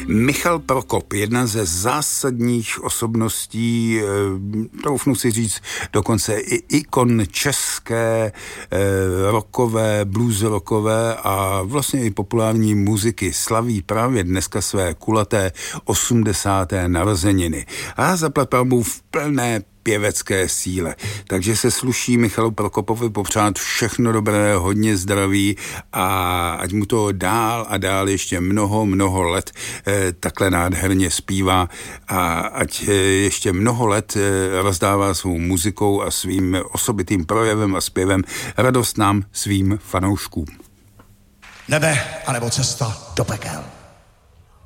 Michal Prokop, jedna ze zásadních osobností, troufnu si říct, dokonce i ikon české rockové, blues rockové a vlastně i populární muziky, slaví právě dneska své kulaté 80. narozeniny. A zaplat pánbůh v plné pěvecké síle. Takže se sluší Michalu Prokopovi popřát všechno dobré, hodně zdraví a ať mu to dál a dál ještě mnoho let takhle nádherně zpívá a ať ještě mnoho let rozdává svou muzikou a svým osobitým projevem a zpěvem radost nám, svým fanouškům. Nebe anebo cesta do pekel.